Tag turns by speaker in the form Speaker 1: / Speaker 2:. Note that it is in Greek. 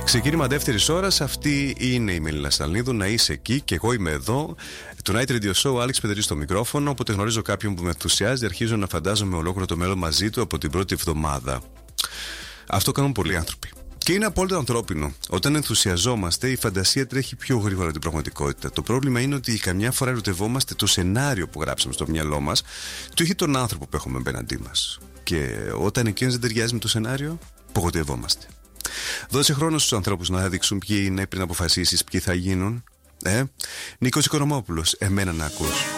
Speaker 1: Ξεκίνημα δεύτερης ώρας. Αυτή είναι η Μελίνα Σταλνίδου. Να είσαι εκεί και εγώ είμαι εδώ. Το Night Radio Show, Άλεξ Πετρής στο μικρόφωνο. Όποτε γνωρίζω κάποιον που με ενθουσιάζει, αρχίζω να φαντάζομαι ολόκληρο το μέλλον μαζί του από την πρώτη εβδομάδα. Αυτό κάνουν πολλοί άνθρωποι. Και είναι απόλυτα ανθρώπινο. Όταν ενθουσιαζόμαστε, η φαντασία τρέχει πιο γρήγορα από την πραγματικότητα. Το πρόβλημα είναι ότι καμιά φορά ερωτευόμαστε το σενάριο που γράψαμε στο μυαλό μας και όχι τον άνθρωπο που έχουμε απέναντί μας. Και όταν εκείνος δεν ταιριάζει με το σενάριο, απογοητευόμαστε. Δώσε χρόνο στους ανθρώπους να δείξουν ποιοι είναι πριν αποφασίσεις ποιοι θα γίνουν. Νίκος Οικονομόπουλος, εμένα να ακούς.